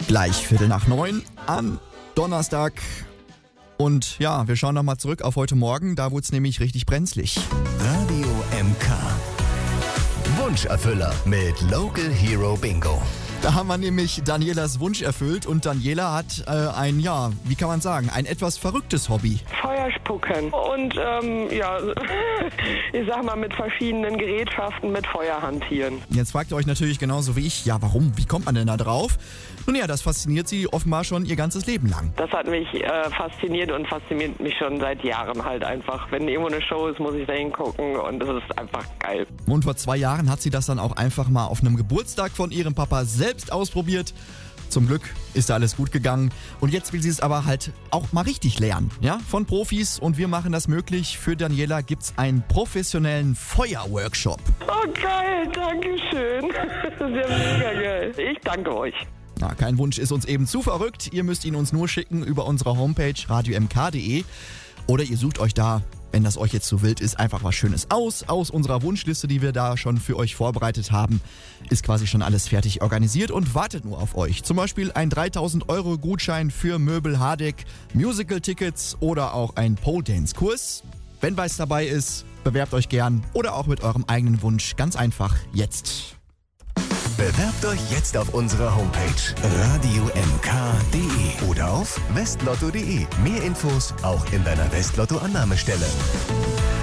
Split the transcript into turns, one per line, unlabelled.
Gleich 8:15 am Donnerstag. Und ja, wir schauen nochmal zurück auf heute Morgen. Da wurde es nämlich richtig brenzlig.
Radio MK. Wunscherfüller mit Local Hero Bingo.
Da haben wir nämlich Danielas Wunsch erfüllt und Daniela hat ein ein etwas verrücktes Hobby.
Feuer spucken und ich sag mal mit verschiedenen Gerätschaften mit Feuer hantieren.
Jetzt fragt ihr euch natürlich genauso wie ich, ja warum, wie kommt man denn da drauf? Nun ja, das fasziniert sie offenbar schon ihr ganzes Leben lang.
Das hat mich fasziniert und fasziniert mich schon seit Jahren halt einfach. Wenn irgendwo eine Show ist, muss ich da hingucken und das ist einfach geil.
Und vor 2 Jahren hat sie das dann auch einfach mal auf einem Geburtstag von ihrem Papa selbst ausprobiert. Zum Glück ist da alles gut gegangen und jetzt will sie es aber halt auch mal richtig lernen, ja, von Profis und wir machen das möglich. Für Daniela gibt's einen professionellen Feuerworkshop.
Oh geil, danke schön. Das ist ja mega geil. Ich danke euch.
Na, kein Wunsch ist uns eben zu verrückt. Ihr müsst ihn uns nur schicken über unsere Homepage radiomk.de oder ihr sucht euch da, wenn das euch jetzt zu wild ist, einfach was Schönes aus unserer Wunschliste, die wir da schon für euch vorbereitet haben. Ist quasi schon alles fertig organisiert und wartet nur auf euch. Zum Beispiel ein 3.000 € Gutschein für Möbel Hardeck, Musical-Tickets oder auch ein Pole-Dance-Kurs. Wenn was dabei ist, bewerbt euch gern oder auch mit eurem eigenen Wunsch. Ganz einfach jetzt.
Bewerbt euch jetzt auf unserer Homepage radiomk.de oder auf westlotto.de. Mehr Infos auch in deiner Westlotto-Annahmestelle.